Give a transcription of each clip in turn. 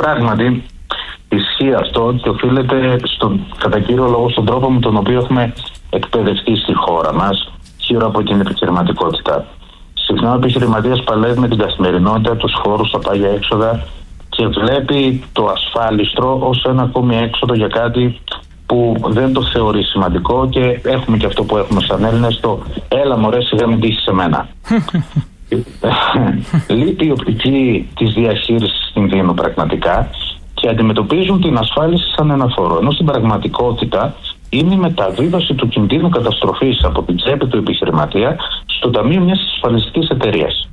Πράγματι, ισχύει αυτό και οφείλεται κατά κύριο λόγο στον τρόπο με τον οποίο έχουμε εκπαιδευτεί στη χώρα μας γύρω από την επιχειρηματικότητα. Συχνά ο επιχειρηματίας παλεύει με την καθημερινότητα, τους χώρους, τα πάγια έξοδα και βλέπει το ασφάλιστρο ως ένα ακόμη έξοδο για κάτι που δεν το θεωρεί σημαντικό, και έχουμε και αυτό που έχουμε σαν Έλληνες, το «έλα μωρέ σιγά μην τύχεις σε μένα». Λείπει η οπτική της διαχείρισης κινδύνου πραγματικά και αντιμετωπίζουν την ασφάλιση σαν ένα φόρο, ενώ στην πραγματικότητα είναι η μεταβίβαση του κινδύνου καταστροφής από την τσέπη του επιχειρηματία στο ταμείο μιας ασφαλιστικής εταιρείας.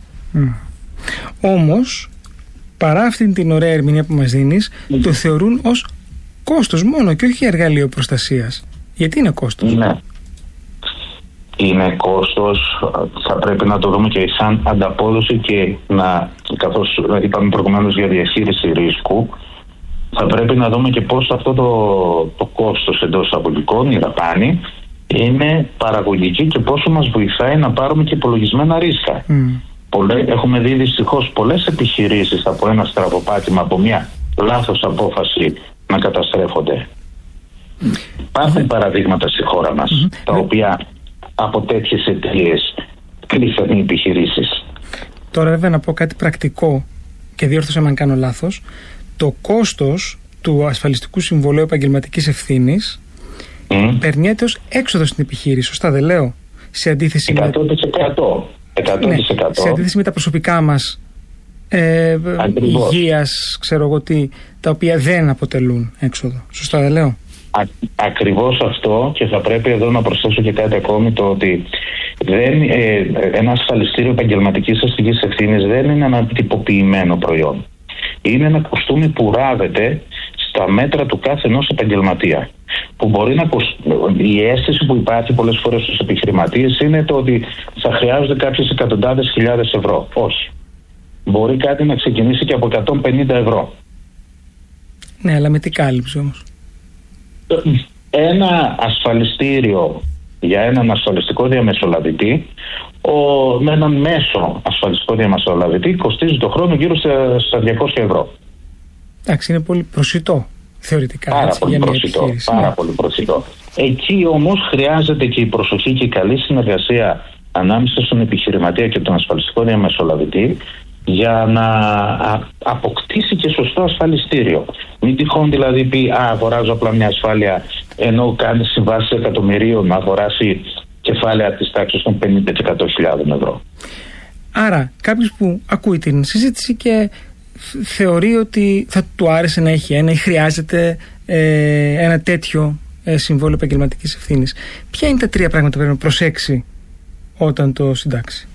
Όμως, παρά αυτήν την ωραία ερμηνεία που μας δίνεις, το θεωρούν ως κόστος μόνο και όχι εργαλείο προστασίας. Γιατί είναι κόστος? Ναι. Είναι κόστος, θα πρέπει να το δούμε και σαν ανταπόδοση και καθώς είπαμε προηγουμένως για διαχείριση ρίσκου, θα πρέπει να δούμε και πώς αυτό το κόστος εντός εισαγωγικών, η δαπάνη, είναι παραγωγική και πόσο μας βοηθάει να πάρουμε και υπολογισμένα ρίσκα. Έχουμε δει δυστυχώς πολλές επιχειρήσεις από ένα στραβοπάτημα, από μια λάθος απόφαση, να καταστρέφονται. Υπάρχουν παραδείγματα στη χώρα μας, τα οποία από τέτοιες εταιρείες κλείσαν οι επιχειρήσεις. Τώρα βέβαια να πω κάτι πρακτικό και διόρθωσα αν κάνω λάθος. Το κόστος του ασφαλιστικού συμβολέου επαγγελματικής ευθύνης περνιέται ως έξοδο στην επιχείρηση, σωστά δεν λέω? Σε αντίθεση 100%. Ναι, σε αντίθεση με τα προσωπικά μας υγείας, ξέρω εγώ τι, τα οποία δεν αποτελούν έξοδο. Σωστά δεν λέω? Ακριβώς αυτό, και θα πρέπει εδώ να προσθέσω και κάτι ακόμη, το ότι ένα ασφαλιστήριο επαγγελματικής αστικής ευθύνης δεν είναι ένα τυποποιημένο προϊόν. Είναι ένα κοστούμι που ράβεται στα μέτρα του κάθε ενός επαγγελματία. Που μπορεί η αίσθηση που υπάρχει πολλές φορές στους επιχειρηματίες είναι το ότι θα χρειάζονται κάποιες εκατοντάδες χιλιάδες ευρώ. Όχι. Μπορεί κάτι να ξεκινήσει και από 150 ευρώ. Ναι, αλλά με τι κάλυψη όμως? Ένα ασφαλιστήριο για έναν ασφαλιστικό διαμεσολαβητή, με έναν μέσο ασφαλιστικό διαμεσολαβητή, κοστίζει το χρόνο γύρω στα 200 ευρώ. Εντάξει, είναι πολύ προσιτό θεωρητικά. Πάρα πολύ προσιτό. Εκεί όμως χρειάζεται και η προσοχή και η καλή συνεργασία ανάμεσα στον επιχειρηματία και τον ασφαλιστικό διαμεσολαβητή για να αποκτήσει και σωστό ασφαλιστήριο. Μην τυχόν δηλαδή πει αγοράζω απλά μια ασφάλεια, ενώ κάνει συμβάσεις εκατομμυρίων, να αγοράσει κεφάλαια της τάξης των 50 και 100.000 ευρώ. Άρα κάποιος που ακούει την συζήτηση και θεωρεί ότι θα του άρεσε να έχει ένα ή χρειάζεται ένα τέτοιο συμβόλαιο επαγγελματικής ευθύνης, ποια είναι τα 3 πράγματα που πρέπει να προσέξει όταν το συντάξει?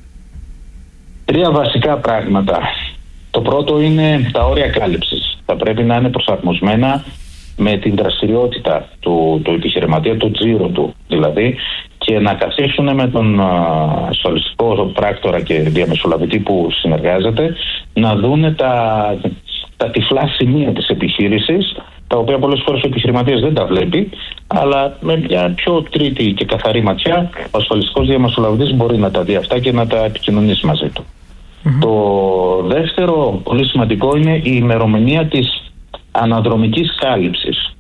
3 βασικά πράγματα. Το πρώτο είναι τα όρια κάλυψης. Θα πρέπει να είναι προσαρμοσμένα με την δραστηριότητα του επιχειρηματία, το τζίρο του δηλαδή, και να καθίσουν με τον ασφαλιστικό πράκτορα και διαμεσολαβητή που συνεργάζεται να δούνε τα τυφλά σημεία της επιχείρησης, τα οποία πολλές φορές ο επιχειρηματίας δεν τα βλέπει, αλλά με μια πιο τρίτη και καθαρή ματιά ο ασφαλιστικός διαμεσολαβητής μπορεί να τα δει αυτά και να τα επικοινωνήσει μαζί του. Το δεύτερο πολύ σημαντικό είναι η ημερομηνία της αναδρομικής κάλυψης.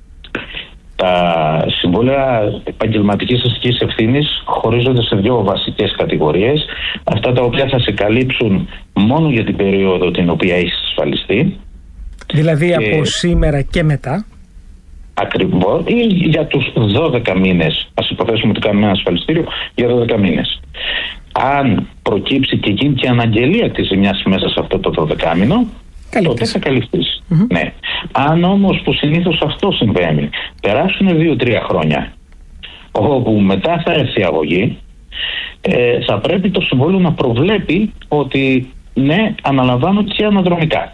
Τα συμβόλαια επαγγελματικής αστικής ευθύνης χωρίζονται σε 2 βασικές κατηγορίες. Αυτά τα οποία θα σε καλύψουν μόνο για την περίοδο την οποία έχεις ασφαλιστεί. Δηλαδή από σήμερα και μετά. Ακριβώς. Ή για τους 12 μήνες. Ας υποθέσουμε ότι κάνουμε ένα ασφαλιστήριο για 12 μήνες. Αν προκύψει και γίνει και αναγγελία της ζημιάς μέσα σε αυτό το 12 μήνο, τότε θα καλυφθείς. Ναι. Αν όμως, που συνήθως αυτό συμβαίνει, περάσουν 2-3 χρόνια, όπου μετά θα έρθει η αγωγή, θα πρέπει το συμβόλαιο να προβλέπει ότι ναι, αναλαμβάνω και αναδρομικά.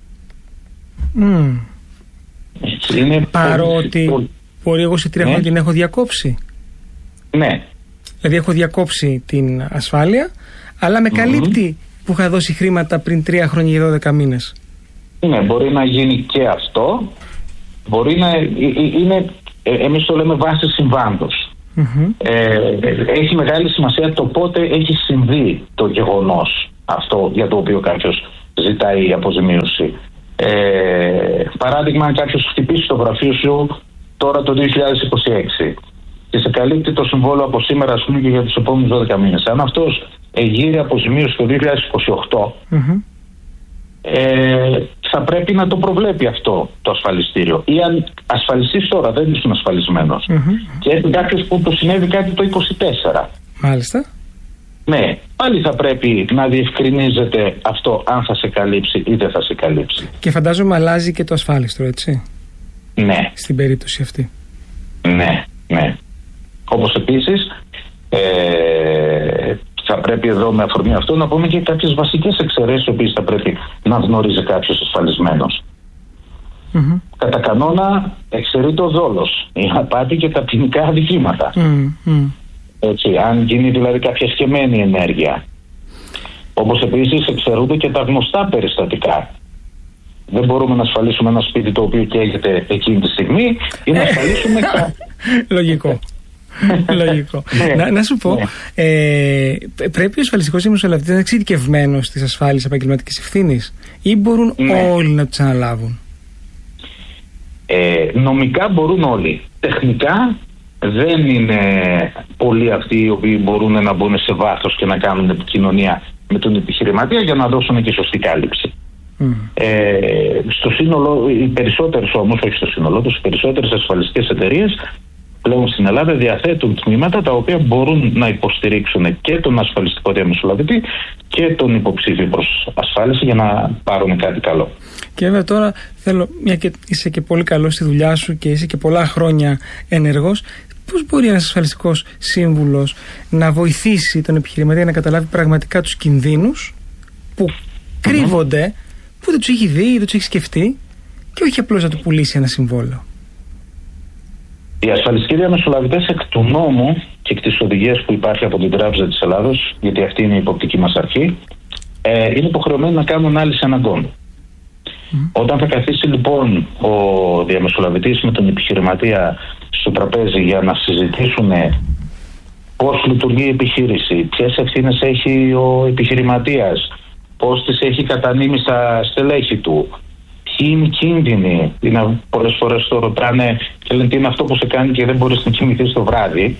Είναι παρότι μπορεί εγώ σε 3 χρόνια την έχω διακόψει. Ναι. Δηλαδή έχω διακόψει την ασφάλεια, αλλά με καλύπτει που είχα δώσει χρήματα πριν 3 χρόνια για 12 μήνες. Ναι, μπορεί να γίνει και αυτό. Μπορεί να είναι, εμείς το λέμε βάση συμβάντος. Έχει μεγάλη σημασία το πότε έχει συμβεί το γεγονός αυτό για το οποίο κάποιος ζητάει αποζημίωση. Παράδειγμα, αν κάποιος χτυπήσει το γραφείο σου τώρα το 2026 και σε καλύπτει το συμβόλαιο από σήμερα, ας πούμε, και για τους επόμενους 12 μήνες. Αν αυτός εγείρει αποζημίωση το 2028, θα πρέπει να το προβλέπει αυτό το ασφαλιστήριο. Ή αν ασφαλιστείς τώρα, δεν ήσουν ασφαλισμένος, και έχει κάποιος που του συνέβη κάτι το 24. Μάλιστα. Ναι, πάλι θα πρέπει να διευκρινίζεται αυτό, αν θα σε καλύψει ή δεν θα σε καλύψει. Και φαντάζομαι αλλάζει και το ασφάλιστρο, έτσι. Ναι. Στην περίπτωση αυτή. Ναι, ναι. Όπως επίσης, θα πρέπει εδώ με αφορμή αυτό να πούμε και κάποιες βασικές εξαιρέσεις, οι οποίες θα πρέπει να γνωρίζει κάποιος ασφαλισμένος. Κατά κανόνα εξαιρείται ο δόλος, η απάτη και τα ποινικά αδικήματα. Έτσι, αν γίνει δηλαδή κάποια σκεμμένη ενέργεια. Όπως επίσης εξαιρούνται και τα γνωστά περιστατικά. Δεν μπορούμε να ασφαλίσουμε ένα σπίτι το οποίο καίγεται εκείνη τη στιγμή ή να ασφαλίσουμε Λογικό. Λογικό. Να σου πω, πρέπει ο ασφαλιστικός διαμεσολαβητής να είναι εξειδικευμένος στις ασφάλειες επαγγελματικής ευθύνης ή μπορούν όλοι να τους αναλάβουν? Νομικά μπορούν όλοι. Τεχνικά δεν είναι πολλοί αυτοί οι οποίοι μπορούν να μπουν σε βάθος και να κάνουν επικοινωνία με τον επιχειρηματία για να δώσουν και σωστή κάλυψη. Στο σύνολο, οι περισσότερες όμως, όχι στο σύνολό τους, οι περισσότερες ασφαλιστικές εταιρείες πλέον στην Ελλάδα διαθέτουν τμήματα τα οποία μπορούν να υποστηρίξουν και τον ασφαλιστικό διαμεσολαβητή και τον υποψήφιο προς ασφάλιση για να πάρουν κάτι καλό. Και βέβαια τώρα θέλω, μια και είσαι και πολύ καλός στη δουλειά σου και είσαι και πολλά χρόνια ενεργός, πώς μπορεί ένας ασφαλιστικός σύμβουλος να βοηθήσει τον επιχειρηματία να καταλάβει πραγματικά τους κινδύνους που κρύβονται, που δεν τους έχει δει, δεν τους έχει σκεφτεί, και όχι απλώς να του πουλήσει ένα συμβόλαιο? Οι ασφαλιστικοί διαμεσολαβητές εκ του νόμου και εκ της οδηγίας που υπάρχει από την Τράπεζα της Ελλάδος, γιατί αυτή είναι η υποπτική μας αρχή, είναι υποχρεωμένοι να κάνουν ανάλυση αναγκών. Όταν θα καθίσει λοιπόν ο διαμεσολαβητής με τον επιχειρηματία στο τραπέζι για να συζητήσουν πώς λειτουργεί η επιχείρηση, ποιες ευθύνες έχει ο επιχειρηματίας, πώς τις έχει κατανείμει στα στελέχη του, ποιοι είναι οι κίνδυνοι. Πολλές φορές το ρωτάνε και λένε τι είναι αυτό που σε κάνει και δεν μπορείς να κοιμηθείς το βράδυ.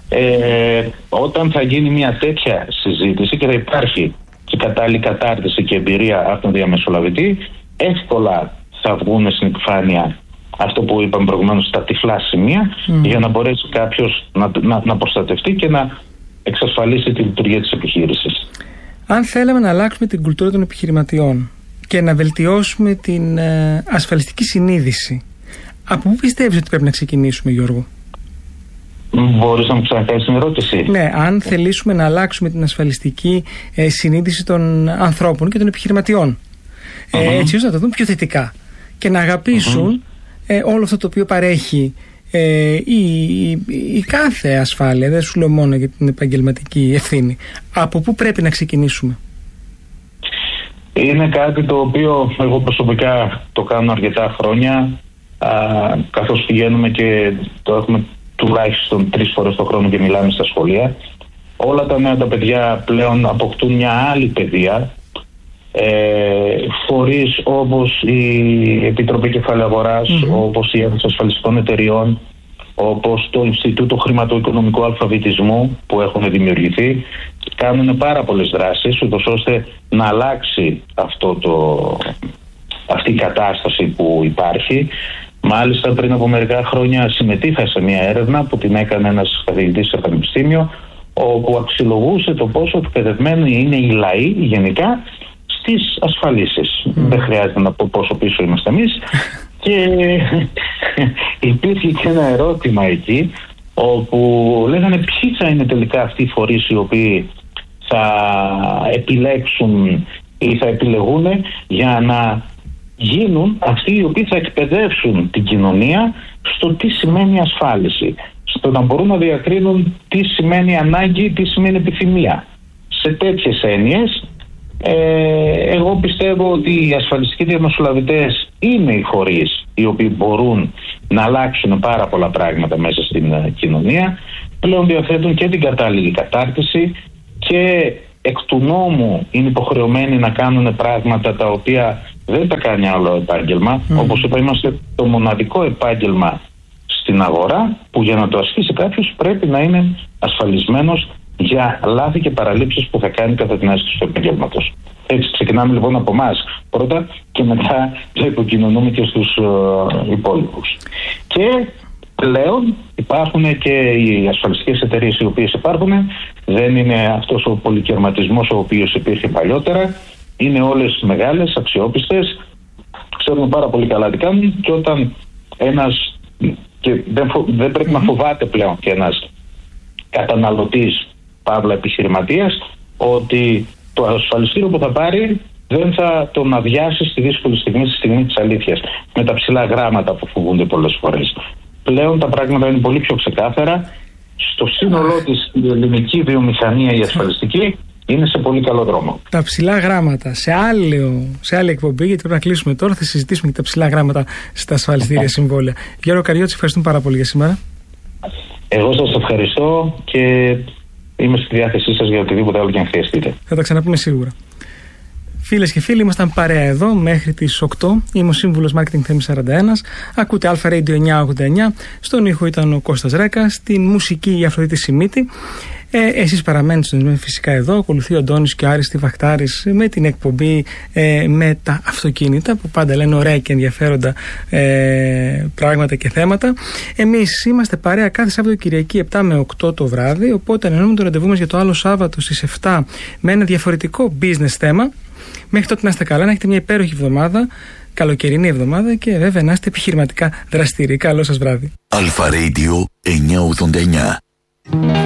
Όταν θα γίνει μια τέτοια συζήτηση και θα υπάρχει και κατάλληλη κατάρτιση και εμπειρία από τον διαμεσολαβητή, εύκολα θα βγουν στην επιφάνεια αυτό που είπαμε προηγουμένως, τα τυφλά σημεία, για να μπορέσει κάποιος να προστατευτεί και να εξασφαλίσει τη λειτουργία της επιχείρησης. Αν θέλαμε να αλλάξουμε την κουλτούρα των επιχειρηματιών και να βελτιώσουμε την ασφαλιστική συνείδηση, από πού πιστεύεις ότι πρέπει να ξεκινήσουμε, Γιώργο? Μπορείς να μου ξανακάνεις την ερώτηση? Ναι, αν θελήσουμε να αλλάξουμε την ασφαλιστική συνείδηση των ανθρώπων και των επιχειρηματιών, έτσι ώστε να το δουν πιο θετικά και να αγαπήσουν όλο αυτό το οποίο παρέχει η κάθε ασφάλεια. Δεν σου λέω μόνο για την επαγγελματική ευθύνη. Από πού πρέπει να ξεκινήσουμε? Είναι κάτι το οποίο εγώ προσωπικά το κάνω αρκετά χρόνια, καθώς πηγαίνουμε και το έχουμε τουλάχιστον 3 φορές το χρόνο και μιλάμε στα σχολεία. Όλα τα νέα τα παιδιά πλέον αποκτούν μια άλλη παιδεία. Φορείς όπως η Επιτροπή Κεφαλαίου Αγοράς, όπως η Ένωση Ασφαλιστικών Εταιριών, όπως το Ινστιτούτο Χρηματοοικονομικού Αλφαβητισμού που έχουν δημιουργηθεί, κάνουν πάρα πολλές δράσεις ούτως ώστε να αλλάξει αυτή η κατάσταση που υπάρχει. Μάλιστα πριν από μερικά χρόνια συμμετείχα σε μια έρευνα που την έκανε ένας καθηγητής στο πανεπιστήμιο, όπου αξιολογούσε το πόσο εκπαιδευμένοι είναι οι λαοί γενικά στις ασφαλίσεις. Δεν χρειάζεται να πω πόσο πίσω είμαστε εμείς. Και υπήρχε και ένα ερώτημα εκεί, όπου λέγανε ποιοι θα είναι τελικά αυτοί οι φορείς οι οποίοι θα επιλέξουν ή θα επιλεγούν για να γίνουν αυτοί οι οποίοι θα εκπαιδεύσουν την κοινωνία στο τι σημαίνει ασφάλιση, στο να μπορούν να διακρίνουν τι σημαίνει ανάγκη, τι σημαίνει επιθυμία. Σε τέτοιες έννοιες εγώ πιστεύω ότι οι ασφαλιστικοί διαμεσολαβητές είναι οι φορείς οι οποίοι μπορούν να αλλάξουν πάρα πολλά πράγματα μέσα στην κοινωνία. Πλέον διαθέτουν και την κατάλληλη κατάρτιση και εκ του νόμου είναι υποχρεωμένοι να κάνουν πράγματα τα οποία δεν τα κάνει άλλο επάγγελμα. Όπως είπα, είμαστε το μοναδικό επάγγελμα στην αγορά που για να το ασκήσει κάποιος πρέπει να είναι ασφαλισμένος για λάθη και παραλήψεις που θα κάνει κατά την άσκηση του επαγγέλματος. Έτσι ξεκινάμε λοιπόν από εμάς πρώτα και μετά το επικοινωνούμε και στους υπόλοιπους. Και πλέον υπάρχουν και οι ασφαλιστικές εταιρείες οι οποίες υπάρχουν. Δεν είναι αυτός ο πολυκερματισμός ο οποίος υπήρχε παλιότερα. Είναι όλες μεγάλες, αξιόπιστες, ξέρουν πάρα πολύ καλά τι κάνουν, και όταν ένας, και δεν πρέπει να φοβάται πλέον και ένας καταναλωτής παύλα επιχειρηματίας, ότι το ασφαλιστήριο που θα πάρει δεν θα τον αδειάσει στη δύσκολη στιγμή, στη στιγμή της αλήθειας, με τα ψηλά γράμματα που φοβούνται πολλές φορές. Πλέον τα πράγματα είναι πολύ πιο ξεκάθαρα. Στο σύνολό της η ελληνική βιομηχανία, η ασφαλιστική, είναι σε πολύ καλό δρόμο. Τα ψηλά γράμματα. Σε άλλη εκπομπή, γιατί πρέπει να κλείσουμε τώρα, θα συζητήσουμε και τα ψηλά γράμματα στα ασφαλιστήρια συμβόλαια. Γιώργο Καριώτση, ευχαριστούμε πάρα πολύ για σήμερα. Εγώ σας ευχαριστώ και είμαι στη διάθεσή σας για οτιδήποτε άλλο και αν χρειαστείτε. Θα τα ξαναπούμε σίγουρα. Φίλες και φίλοι, ήμασταν παρέα εδώ μέχρι τις 8. Είμαι ο σύμβουλος Marketing Θέμης 41. Ακούτε Alpha Radio 989. Στον ήχο ήταν ο Κώστας Ρέκας. Στην μουσική η Αφροδίτη Σιμίτη. Εσείς παραμένετε φυσικά εδώ. Ακολουθεί ο Αντώνης και ο Άρης Βαχτάρης με την εκπομπή με τα αυτοκίνητα, που πάντα λένε ωραία και ενδιαφέροντα πράγματα και θέματα. Εμείς είμαστε παρέα κάθε Σάββατο Κυριακή 7 με 8 το βράδυ. Οπότε ανανεώνουμε το ραντεβού μας για το άλλο Σάββατο στις 7 με ένα διαφορετικό business θέμα. Μέχρι τότε να είστε καλά, να έχετε μια υπέροχη εβδομάδα, καλοκαιρινή εβδομάδα, και βέβαια να είστε επιχειρηματικά δραστήριοι. Καλό σας βράδυ. Alpha Radio 989.